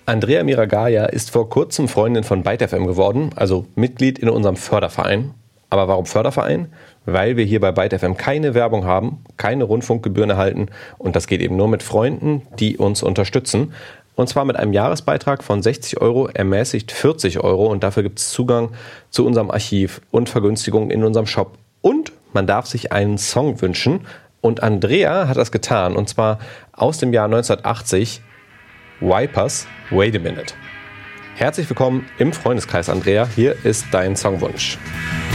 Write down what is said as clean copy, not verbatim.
Andrea Miragaya ist vor kurzem Freundin von Byte FM geworden, also Mitglied in unserem Förderverein. Aber warum Förderverein? Weil wir hier bei Byte FM keine Werbung haben, keine Rundfunkgebühren erhalten und das geht eben nur mit Freunden, die uns unterstützen. Und zwar mit einem Jahresbeitrag von 60 Euro, ermäßigt 40 Euro und dafür gibt es Zugang zu unserem Archiv und Vergünstigungen in unserem Shop. Und man darf sich einen Song wünschen und Andrea hat das getan und zwar aus dem Jahr 1980, Wipers, Wait a Minute. Herzlich willkommen im Freundeskreis, Andrea. Hier ist dein Songwunsch.